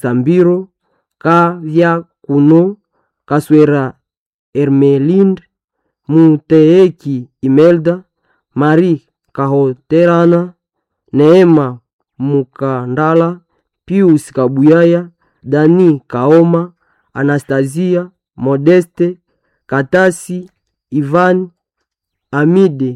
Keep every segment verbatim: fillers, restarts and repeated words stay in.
Sambiro, Kavya Kuno, Kaswera Ermelind, Muteeki Imelda, Marie Kahoterana, Neema Mukandala, Pius Kabuyaya, Dani Kaoma, Anastasia, Modeste, Katasi, Ivan, Amide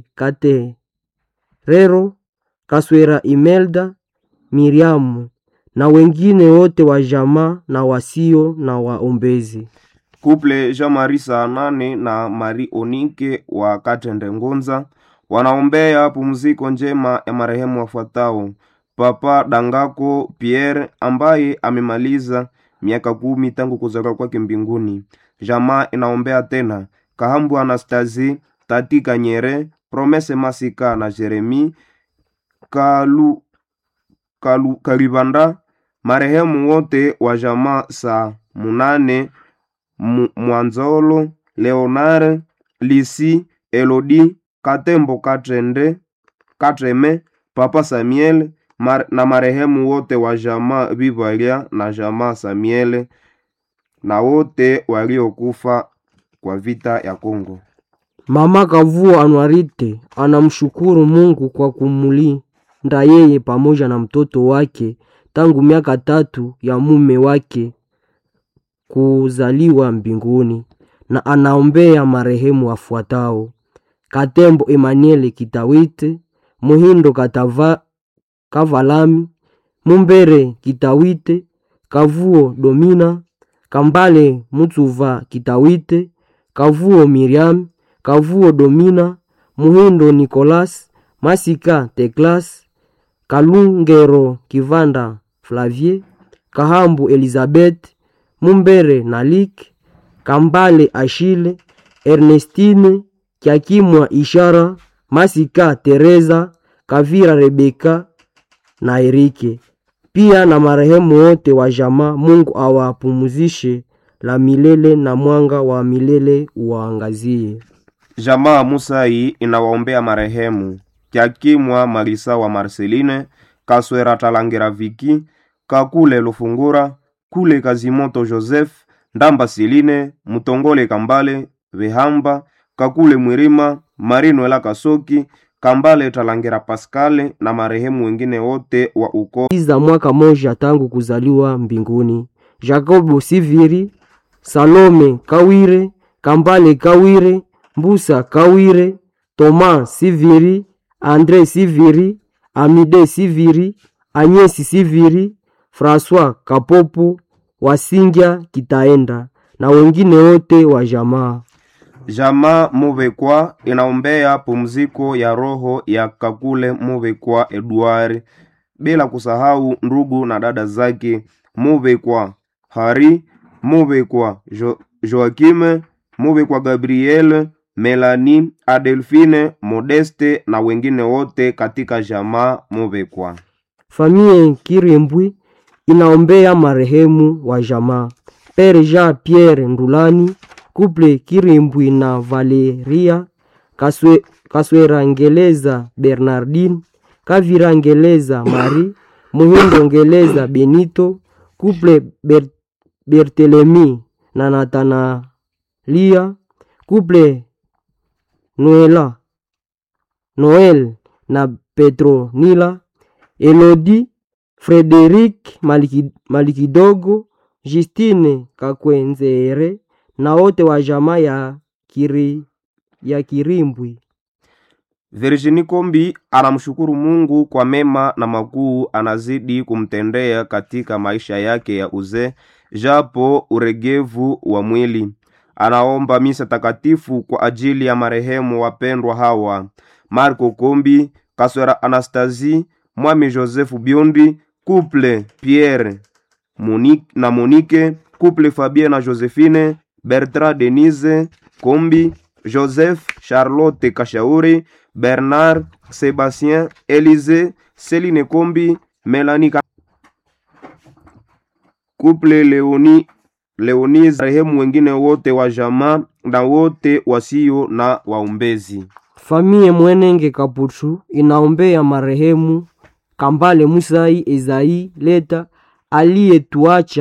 Katerero, Kaswera Imelda, Miriamu na wengine wote wa jamaa na wasio na waombezi. Couple Jean-Marie Saanane na Marie Onike wa Katende Ngonza wanaombea pumziko njema ya marehemu wafuatao: Papa Dangako Pierre ambaye amemaliza miaka kumi tangu kuzaliwa kwake mbinguni. Jamaa inaombea tena Kahambu Anastasie, Tati Kanyere, Promese Masika na Jeremy Kalu Kalu Kalibanda, marehemu wote wa jamaa sa Munane Mwanzolo, Leonard, Lisi, Elodi, Katembo Katrende, Katreme, Papa Samuel mar, na marehemu wote wa jamaa Bivalia na jamaa Samuel na wote waliokufa kwa vita ya Kongo. Mama Kavuo Anwarite anamshukuru Mungu kwa kumulinda yeye pamoja na mtoto wake tangu miaka tatu ya mume wake kuzaliwa mbinguni, na anaombea marehemu wafuatao: Katembo Emmanuel Kitawite, Muhindo Katava Kavalami, Mumbere Kitawite, Kavuo Domina, Kambale Mutsuva Kitawite, Kavuo Miriam, Kavuo Domina, Muhindo Nicolas, Masika Teklas, Kalungero Kivanda Flavier, Kahambu Elizabeth, Mumbere Nalik, Kambale Achille, Ernestine Kiakimwa Ishara, Masika Teresa, Kavira Rebeka na Erike. Pia na marehemu wote wa jamaa, Mungu awapumzishe la milele na mwanga wa milele uangazie. Jamaa Musai inawaombea marehemu Kiakimwa Marisa wa Marceline, Kaswera Talangira Viki, Kakule Lufungura, Kule Kazimoto Joseph, Ndamba Siline, Mutongole Kambale, Vehamba, Kakule Mwirima, Marino Ela Kasoki, Kambale Talangira Pascale na marehemu wengine wote wa uko za mwaka moja tangu kuzaliwa mbinguni: Jacobo Siviri, Salome Kawire, Kambale Kawire, Mbusa Kawire, Thomas Siviri, Andre Siviri, Amide Siviri, Anyesi Siviri, François Kapopo, Wasingya Kitaenda na wengine wote wa jamaa. Jamaa Mubekwa inaombea pumziko ya roho ya Kakule Mubekwa Edouard, bila kusahau ndugu na dada zake Mubekwa Hari, Mubekwa jo, Joachim, Mubekwa Gabriel, Melanie, Adelphine, Modeste na wengine wote katika jamaa Mubekwa. Famille Kirembwi inaombea marehemu wa jamaa: Père Jean Pierre Ndulani, Couple Kirembwi na Valeria, Kaswe, Kaswera Ngeleza Bernardine, Kavira Ngeleza Marie, Muhindo Ngeleza Benito, Couple Ber, Bertelemi na Natanalia, Couple Noela Noel na Petronila, Elodie, Frederic Maliki, Malikidogo, Justine Kakwenzere na wote wa jamaa ya Kiri ya Kirimbwi. Virginie Kombi anamshukuru Mungu kwa mema na makuu anazidi kumtendea katika maisha yake ya uzee, japo uregevu wa mwili. Anaomba misa takatifu kwa ajili ya marehemu wapendwa hawa: Marco Kombi, Kaswera Anastasie, Mwami Joseph Biondi, Couple Pierre Monique na Monique, Couple Fabien na Josephine, Bertrand Denise Kombi, Joseph Charlotte Kashauri, Bernard Sébastien, Élise, Céline Kombi, Mélanie, Couple Leoni Leonize, marehemu wengine wote wa jamaa na wote wasio na waombezi. Famille Mwenenge Kaputu inaombea marehemu Kambale Musai Ezai Leta aliyetuacha